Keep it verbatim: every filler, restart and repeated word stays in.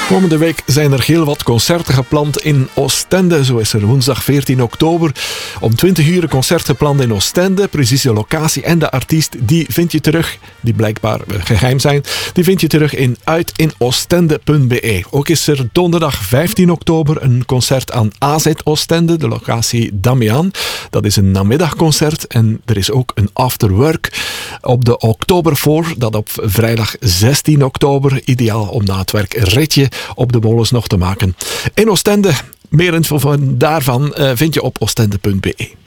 Komende week zijn er heel wat concerten gepland in Oostende. Zo is er woensdag veertien oktober om twintig uur een concert gepland in Oostende. Precies de locatie en de artiest, die vind je terug, die blijkbaar geheim zijn, die vind je terug in uitinoostende punt be. Ook is er donderdag vijftien oktober een concert aan A Z Oostende, de locatie Damian. Dat is een namiddagconcert en er is ook een afterwork op de Oktobervoor, dat op vrijdag zestien oktober, ideaal om na het werk een ritje op de molens nog te maken. In Oostende, meer info van daarvan uh, vind je op oostende punt be.